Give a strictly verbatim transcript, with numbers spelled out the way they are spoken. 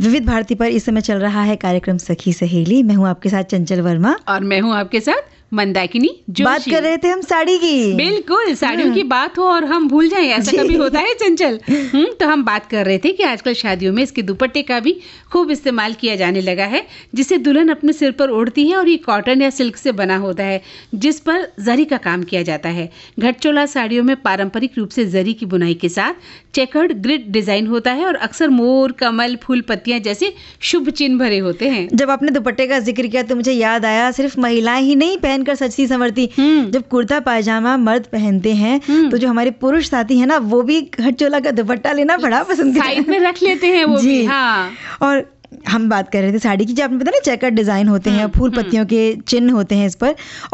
विविध भारती पर इस समय चल रहा है कार्यक्रम सखी सहेली। मैं हूँ आपके साथ चंचल वर्मा और मैं हूँ आपके साथ मंदाकिनी जोशी। बात कर रहे थे हम साड़ी की। बिल्कुल, साड़ियों की बात हो और हम भूल जाएं, ऐसा कभी होता है चंचल? हम्म तो हम बात कर रहे थे कि आजकल शादियों में इसके दुपट्टे का भी खूब इस्तेमाल किया जाने लगा है, जिसे दुल्हन अपने सिर पर ओढ़ती है और ये कॉटन या सिल्क से बना होता है, जिस पर जरी का काम किया जाता है। घटचोला साड़ियों में पारंपरिक रूप से जरी की बुनाई के साथ चेकर्ड ग्रिड डिजाइन होता है और अक्सर मोर, कमल, फूल पत्तियां जैसे शुभ चिन्ह भरे होते हैं। जब आपने दुपट्टे का जिक्र किया तो मुझे याद आया, सिर्फ महिलाएं ही नहीं पहनकर सजती संवरती, जब कुर्ता पायजामा मर्द पहनते हैं तो जो हमारे पुरुष साथी है ना, वो भी घटचोला का दुपट्टा लेना बड़ा पसंद करते हैं, साइड में रख लेते हैं वो भी। हाँ। और हम बात कर रहे थे साड़ी की, जो आपने पता ना चेकर डिजाइन होते हैं, फूल पत्तियों के चिन्ह होते हैं इस पर।